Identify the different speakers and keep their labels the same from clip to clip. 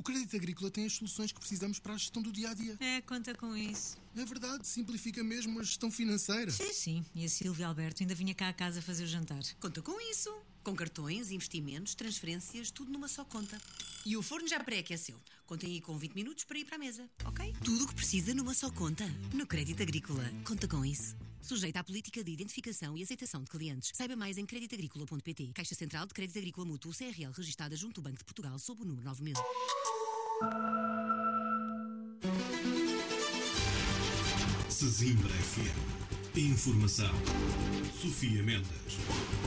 Speaker 1: Crédito Agrícola tem as soluções que precisamos para a gestão do dia-a-dia.
Speaker 2: Conta com isso.
Speaker 1: É verdade, simplifica mesmo a gestão financeira.
Speaker 2: Sim. E a Silvia Alberto ainda vinha cá a casa fazer o jantar.
Speaker 3: Conta com isso. Com cartões, investimentos, transferências, tudo numa só conta. E o forno já pré-aqueceu. Contem aí com 20 minutos para ir para a mesa, ok? Tudo o que precisa numa só conta. No Crédito Agrícola. Conta com isso. Sujeita à política de identificação e aceitação de clientes. Saiba mais em creditagricola.pt. Caixa Central de Crédito Agrícola Mútuo CRL, registada junto ao Banco de Portugal, sob o número 9000.
Speaker 4: Sesimbra FM. Informação. Sofia Mendes.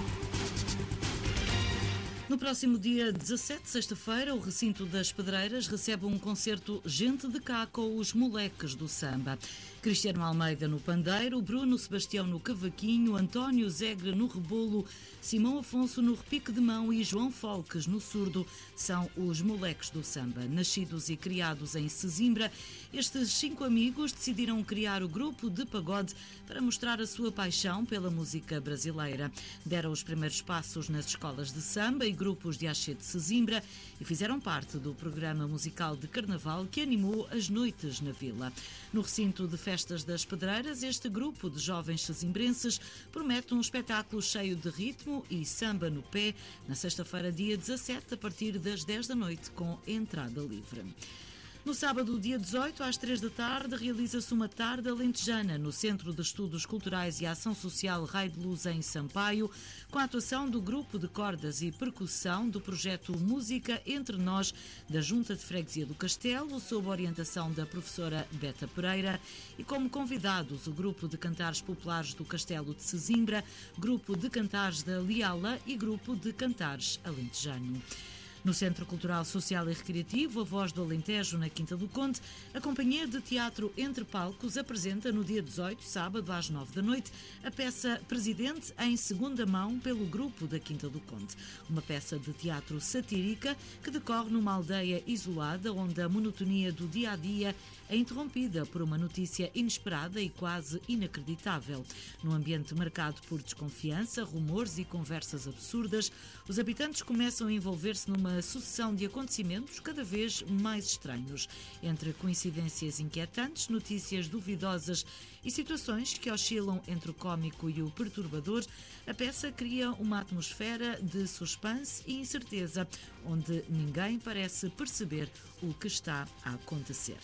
Speaker 5: No próximo dia 17, sexta-feira, o recinto das Pedreiras recebe um concerto Gente de Cá com os moleques do samba. Cristiano Almeida no pandeiro, Bruno Sebastião no cavaquinho, António Zegre no rebolo, Simão Afonso no repique de mão e João Folques no surdo são os moleques do samba. Nascidos e criados em Sesimbra, estes 5 amigos decidiram criar o grupo de pagode para mostrar a sua paixão pela música brasileira. Deram os primeiros passos nas escolas de samba e grupos de axé de Sesimbra e fizeram parte do programa musical de carnaval que animou as noites na vila. No recinto de Festas das Pedreiras, este grupo de jovens sesimbrenses promete um espetáculo cheio de ritmo e samba no pé na sexta-feira, dia 17, a partir das 10 da noite, com entrada livre. No sábado, dia 18, às 3 da tarde, realiza-se uma tarde alentejana no Centro de Estudos Culturais e Ação Social Raio de Luz, em Sampaio, com a atuação do grupo de cordas e percussão do projeto Música Entre Nós, da Junta de Freguesia do Castelo, sob a orientação da professora Beta Pereira, e como convidados o grupo de cantares populares do Castelo de Sesimbra, grupo de cantares da Liala e grupo de cantares alentejano. No Centro Cultural, Social e Recreativo, A Voz do Alentejo, na Quinta do Conde, a Companhia de Teatro Entre Palcos apresenta no dia 18, sábado, às 9 da noite, a peça Presidente em Segunda Mão, pelo grupo da Quinta do Conde. Uma peça de teatro satírica que decorre numa aldeia isolada, onde a monotonia do dia-a-dia é interrompida por uma notícia inesperada e quase inacreditável. Num ambiente marcado por desconfiança, rumores e conversas absurdas, os habitantes começam a envolver-se numa sucessão de acontecimentos cada vez mais estranhos, entre coincidências inquietantes, notícias duvidosas e situações que oscilam entre o cómico e o perturbador. A peça cria uma atmosfera de suspense e incerteza, onde ninguém parece perceber o que está a acontecer.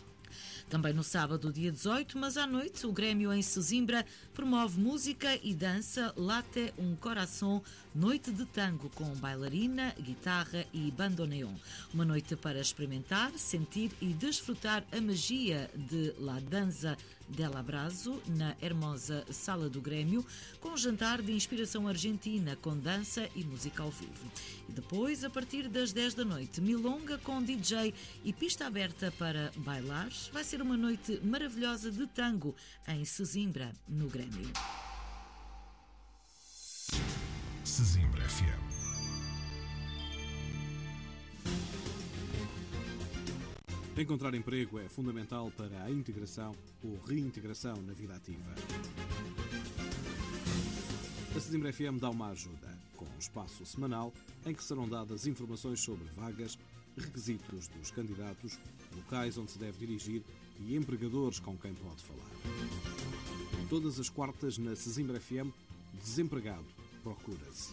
Speaker 5: Também no sábado, dia 18, mas à noite, o Grêmio em Sesimbra promove música e dança Late un Coração, noite de tango com bailarina, guitarra e bandoneon. Uma noite para experimentar, sentir e desfrutar a magia de La Danza del Abrazo na hermosa Sala do Grêmio, com um jantar de inspiração argentina com dança e música ao vivo. E depois, a partir das 10 da noite, milonga com DJ e pista aberta para bailar. Vai ser uma noite maravilhosa de tango em Sesimbra, no Grêmio.
Speaker 4: Sesimbra FM. Encontrar emprego é fundamental para a integração ou reintegração na vida ativa. A Sesimbra FM dá uma ajuda, com um espaço semanal em que serão dadas informações sobre vagas, requisitos dos candidatos, locais onde se deve dirigir e empregadores com quem pode falar. Todas as quartas na Sesimbra FM, desempregado procura-se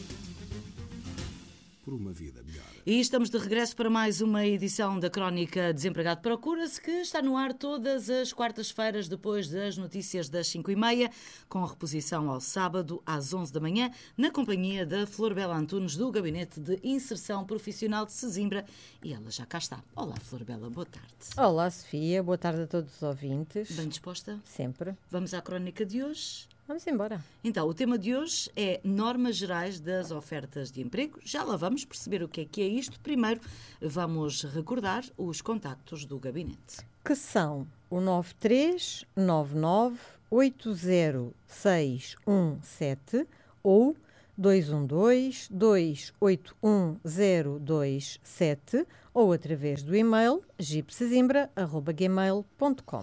Speaker 4: por uma vida melhor.
Speaker 5: E estamos de regresso para mais uma edição da Crónica Desempregado Procura-se, que está no ar todas as quartas-feiras, depois das notícias das 5h30, com reposição ao sábado às 11 da manhã, na companhia da Flor Bela Antunes, do Gabinete de Inserção Profissional de Sesimbra. E ela já cá está. Olá, Flor Bela, boa tarde.
Speaker 6: Olá, Sofia, boa tarde a todos os ouvintes.
Speaker 5: Bem disposta?
Speaker 6: Sempre.
Speaker 5: Vamos à crónica de hoje?
Speaker 6: Vamos embora.
Speaker 5: Então, o tema de hoje é normas gerais das ofertas de emprego. Já lá vamos perceber o que é isto. Primeiro, vamos recordar os contactos do gabinete.
Speaker 6: Que são o 9399806117 ou 212-281-027 ou através do e-mail gipsesimbra@gmail.com.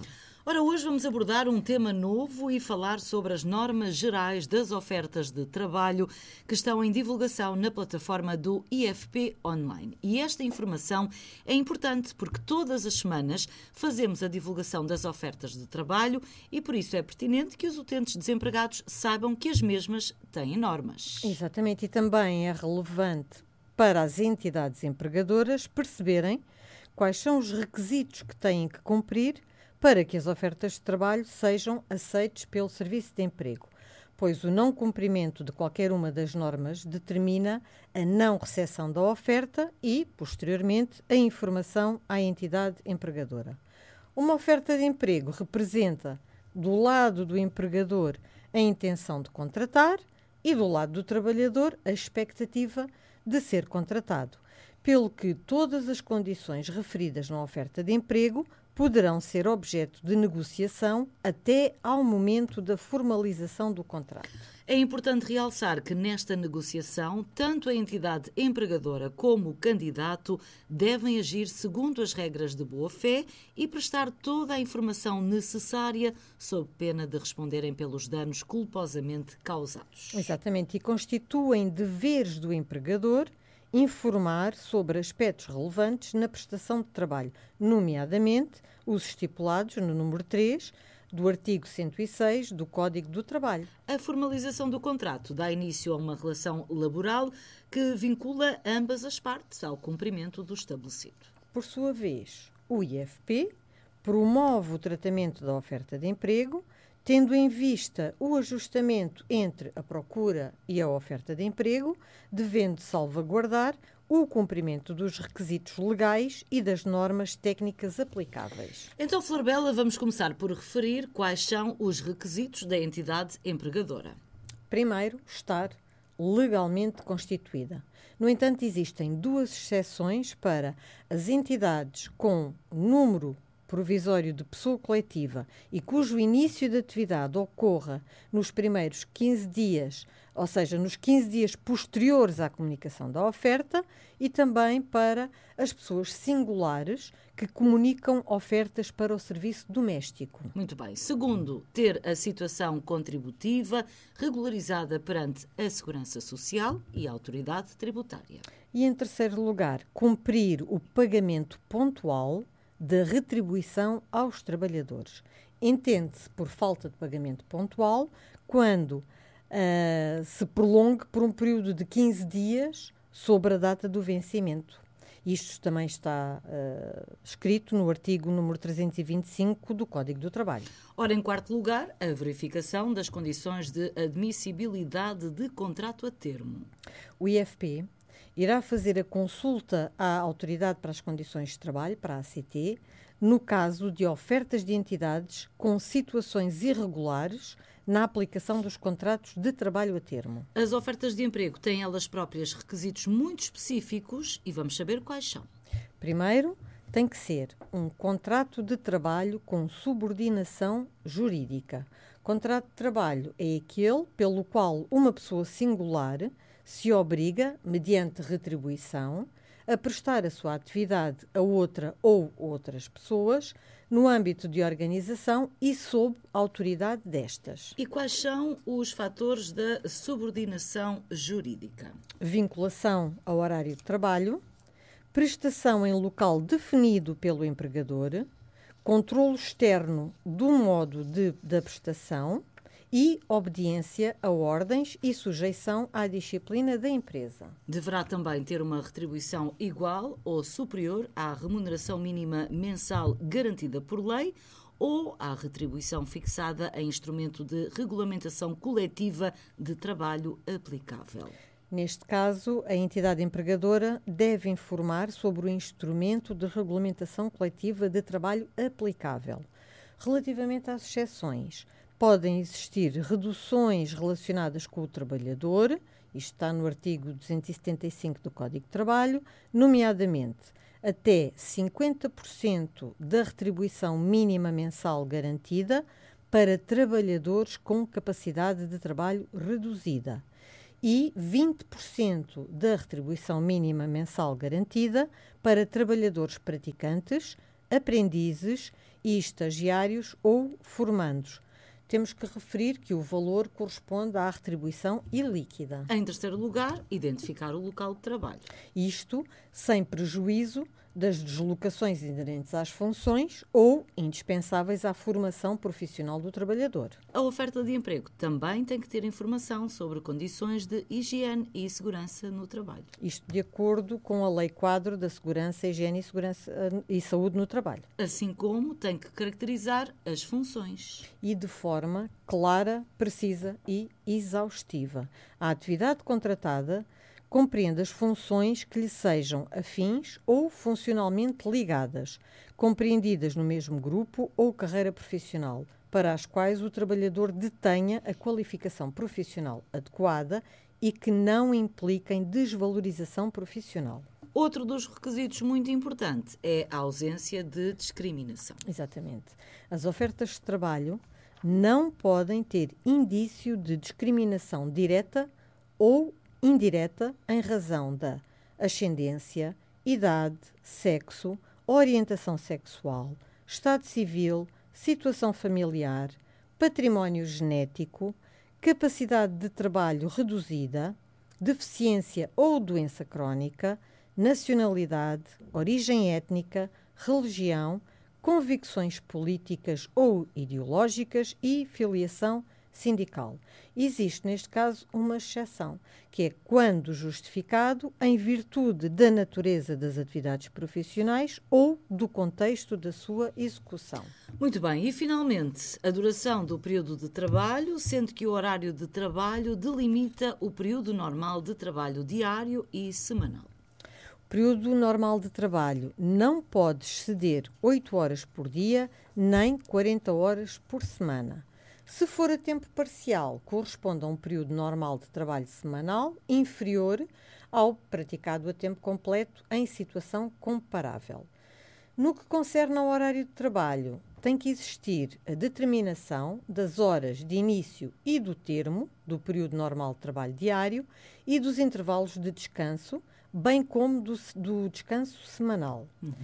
Speaker 5: Ora, hoje vamos abordar um tema novo e falar sobre as normas gerais das ofertas de trabalho que estão em divulgação na plataforma do IFP Online. E esta informação é importante porque todas as semanas fazemos a divulgação das ofertas de trabalho e por isso é pertinente que os utentes desempregados saibam que as mesmas têm normas.
Speaker 6: Exatamente, e também é relevante para as entidades empregadoras perceberem quais são os requisitos que têm que cumprir para que as ofertas de trabalho sejam aceites pelo Serviço de Emprego, pois o não cumprimento de qualquer uma das normas determina a não recepção da oferta e, posteriormente, a informação à entidade empregadora. Uma oferta de emprego representa, do lado do empregador, a intenção de contratar e, do lado do trabalhador, a expectativa de ser contratado, pelo que todas as condições referidas na oferta de emprego poderão ser objeto de negociação até ao momento da formalização do contrato.
Speaker 5: É importante realçar que nesta negociação, tanto a entidade empregadora como o candidato devem agir segundo as regras de boa-fé e prestar toda a informação necessária sob pena de responderem pelos danos culposamente causados.
Speaker 6: Exatamente, e constituem deveres do empregador informar sobre aspectos relevantes na prestação de trabalho, nomeadamente os estipulados no número 3 do artigo 106 do Código do Trabalho.
Speaker 5: A formalização do contrato dá início a uma relação laboral que vincula ambas as partes ao cumprimento do estabelecido.
Speaker 6: Por sua vez, o IFP promove o tratamento da oferta de emprego, tendo em vista o ajustamento entre a procura e a oferta de emprego, devendo salvaguardar o cumprimento dos requisitos legais e das normas técnicas aplicáveis.
Speaker 5: Então, Flor Bela, vamos começar por referir quais são os requisitos da entidade empregadora.
Speaker 6: Primeiro, estar legalmente constituída. No entanto, existem duas exceções para as entidades com número provisório de pessoa coletiva e cujo início de atividade ocorra nos primeiros 15 dias, ou seja, nos 15 dias posteriores à comunicação da oferta, e também para as pessoas singulares que comunicam ofertas para o serviço doméstico.
Speaker 5: Muito bem. Segundo, ter a situação contributiva regularizada perante a Segurança Social e a Autoridade Tributária.
Speaker 6: E, em terceiro lugar, cumprir o pagamento pontual da retribuição aos trabalhadores. Entende-se por falta de pagamento pontual quando se prolongue por um período de 15 dias sobre a data do vencimento. Isto também está escrito no artigo número 325 do Código do Trabalho.
Speaker 5: Ora, em quarto lugar, a verificação das condições de admissibilidade de contrato a termo.
Speaker 6: O IFP irá fazer a consulta à Autoridade para as Condições de Trabalho, para a ACT, no caso de ofertas de entidades com situações irregulares na aplicação dos contratos de trabalho a termo.
Speaker 5: As ofertas de emprego têm elas próprias requisitos muito específicos e vamos saber quais são.
Speaker 6: Primeiro, tem que ser um contrato de trabalho com subordinação jurídica. Contrato de trabalho é aquele pelo qual uma pessoa singular se obriga, mediante retribuição, a prestar a sua atividade a outra ou outras pessoas no âmbito de organização e sob a autoridade destas.
Speaker 5: E quais são os fatores da subordinação jurídica?
Speaker 6: Vinculação ao horário de trabalho, prestação em local definido pelo empregador, controlo externo do modo da prestação e obediência a ordens e sujeição à disciplina da empresa.
Speaker 5: Deverá também ter uma retribuição igual ou superior à remuneração mínima mensal garantida por lei ou à retribuição fixada em instrumento de regulamentação coletiva de trabalho aplicável.
Speaker 6: Neste caso, a entidade empregadora deve informar sobre o instrumento de regulamentação coletiva de trabalho aplicável. Relativamente às exceções, podem existir reduções relacionadas com o trabalhador, isto está no artigo 275 do Código de Trabalho, nomeadamente até 50% da retribuição mínima mensal garantida para trabalhadores com capacidade de trabalho reduzida e 20% da retribuição mínima mensal garantida para trabalhadores praticantes aprendizes e estagiários ou formandos. Temos que referir que o valor corresponde à retribuição ilíquida.
Speaker 5: Em terceiro lugar, identificar o local de trabalho.
Speaker 6: Isto sem prejuízo das deslocações inerentes às funções ou indispensáveis à formação profissional do trabalhador.
Speaker 5: A oferta de emprego também tem que ter informação sobre condições de higiene e segurança no trabalho.
Speaker 6: Isto de acordo com a Lei Quadro da Segurança, Higiene e Saúde no Trabalho.
Speaker 5: Assim como tem que caracterizar as funções.
Speaker 6: E de forma clara, precisa e exaustiva. A atividade contratada compreende as funções que lhe sejam afins ou funcionalmente ligadas, compreendidas no mesmo grupo ou carreira profissional, para as quais o trabalhador detenha a qualificação profissional adequada e que não impliquem desvalorização profissional.
Speaker 5: Outro dos requisitos muito importante é a ausência de discriminação.
Speaker 6: Exatamente. As ofertas de trabalho não podem ter indício de discriminação direta ou indireta em razão da ascendência, idade, sexo, orientação sexual, estado civil, situação familiar, património genético, capacidade de trabalho reduzida, deficiência ou doença crónica, nacionalidade, origem étnica, religião, convicções políticas ou ideológicas e filiação sindical. Existe, neste caso, uma exceção, que é quando justificado em virtude da natureza das atividades profissionais ou do contexto da sua execução.
Speaker 5: Muito bem, e finalmente, a duração do período de trabalho, sendo que o horário de trabalho delimita o período normal de trabalho diário e semanal.
Speaker 6: O período normal de trabalho não pode exceder 8 horas por dia, nem 40 horas por semana. Se for a tempo parcial, corresponde a um período normal de trabalho semanal inferior ao praticado a tempo completo em situação comparável. No que concerne ao horário de trabalho, tem que existir a determinação das horas de início e do termo do período normal de trabalho diário e dos intervalos de descanso, bem como do descanso semanal.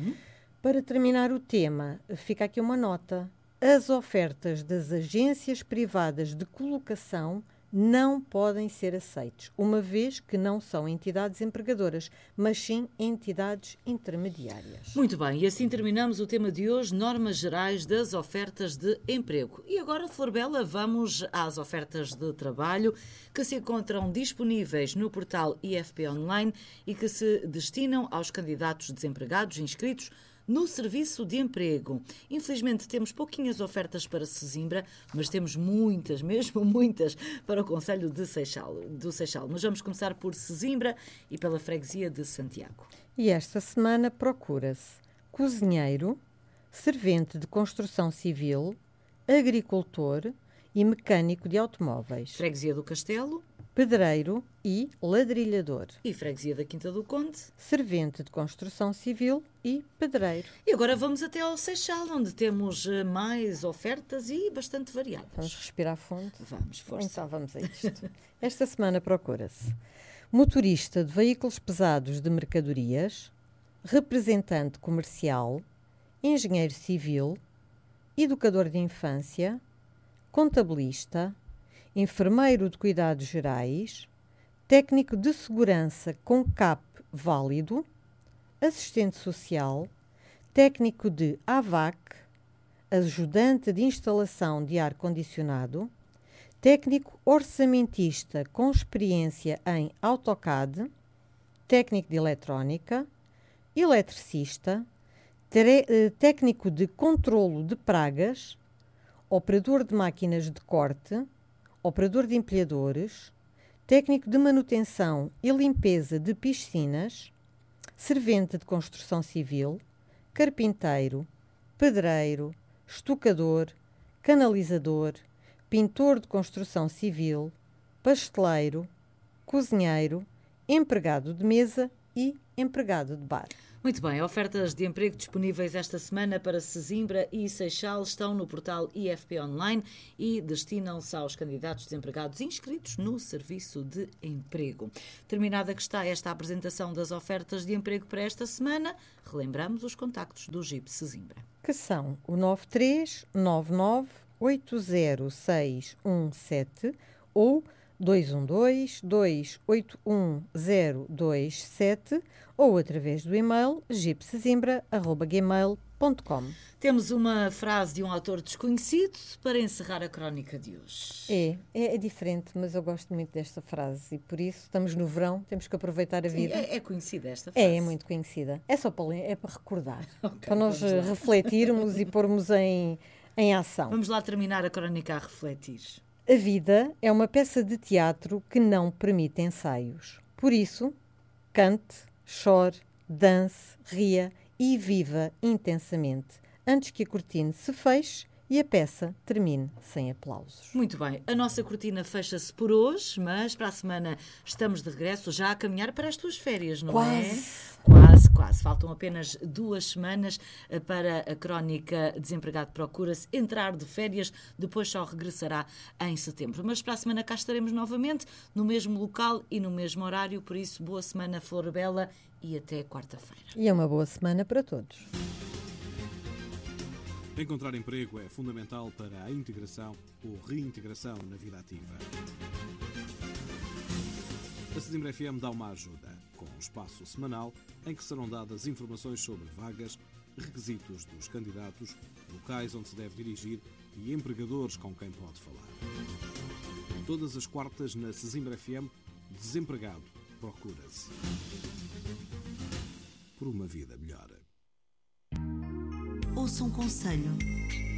Speaker 6: Para terminar o tema, fica aqui uma nota. As ofertas das agências privadas de colocação não podem ser aceites, uma vez que não são entidades empregadoras, mas sim entidades intermediárias.
Speaker 5: Muito bem, e assim terminamos o tema de hoje, normas gerais das ofertas de emprego. E agora, Flor Bela, vamos às ofertas de trabalho que se encontram disponíveis no portal IFP Online e que se destinam aos candidatos desempregados inscritos no serviço de emprego. Infelizmente temos pouquinhas ofertas para Sesimbra, mas temos muitas, mesmo muitas, para o concelho do Seixal. Mas vamos começar por Sesimbra e pela freguesia de Santiago.
Speaker 6: E esta semana procura-se cozinheiro, servente de construção civil, agricultor e mecânico de automóveis.
Speaker 5: Freguesia do Castelo.
Speaker 6: Pedreiro e ladrilhador.
Speaker 5: E freguesia da Quinta do Conde.
Speaker 6: Servente de construção civil e pedreiro.
Speaker 5: E agora vamos até ao Seixal, onde temos mais ofertas e bastante variadas.
Speaker 6: Vamos respirar fundo?
Speaker 5: Vamos, força.
Speaker 6: Então vamos a isto. Esta semana procura-se motorista de veículos pesados de mercadorias, representante comercial, engenheiro civil, educador de infância, contabilista, enfermeiro de cuidados gerais, técnico de segurança com CAP válido, assistente social, técnico de AVAC, ajudante de instalação de ar-condicionado, técnico orçamentista com experiência em AutoCAD, técnico de eletrónica, eletricista, técnico de controlo de pragas, operador de máquinas de corte, operador de empilhadores, técnico de manutenção e limpeza de piscinas, servente de construção civil, carpinteiro, pedreiro, estucador, canalizador, pintor de construção civil, pasteleiro, cozinheiro, empregado de mesa e empregado de bar.
Speaker 5: Muito bem, ofertas de emprego disponíveis esta semana para Sesimbra e Seixal estão no portal IFP Online e destinam-se aos candidatos desempregados inscritos no Serviço de Emprego. Terminada que está esta apresentação das ofertas de emprego para esta semana, relembramos os contactos do GIP Sesimbra.
Speaker 6: Que são o 9399 80617 ou 212-281-027 ou através do e-mail gipsesimbra@gmail.com.
Speaker 5: Temos uma frase de um autor desconhecido para encerrar a crónica de hoje.
Speaker 6: É diferente, mas eu gosto muito desta frase e por isso estamos no verão, temos que aproveitar a vida.
Speaker 5: É conhecida esta frase?
Speaker 6: É muito conhecida. É só para recordar,
Speaker 5: Okay,
Speaker 6: para nós refletirmos e pormos em ação.
Speaker 5: Vamos lá terminar a crónica a refletir.
Speaker 6: A vida é uma peça de teatro que não permite ensaios. Por isso, cante, chore, dance, ria e viva intensamente, antes que a cortina se feche e a peça termine sem aplausos.
Speaker 5: Muito bem, a nossa cortina fecha-se por hoje, mas para a semana estamos de regresso, já a caminhar para as tuas férias, não é? Quase. Faltam apenas 2 semanas para a crónica Desempregado Procura-se entrar de férias, depois só regressará em setembro. Mas para a semana cá estaremos novamente, no mesmo local e no mesmo horário, por isso boa semana, Flor Bela, e até quarta-feira.
Speaker 6: E é uma boa semana para todos.
Speaker 4: Encontrar emprego é fundamental para a integração ou reintegração na vida ativa. A Sesimbra FM dá uma ajuda, com um espaço semanal em que serão dadas informações sobre vagas, requisitos dos candidatos, locais onde se deve dirigir e empregadores com quem pode falar. Todas as quartas na Sesimbra FM, Desempregado Procura-se. Por uma vida melhor.
Speaker 3: Ouça um conselho.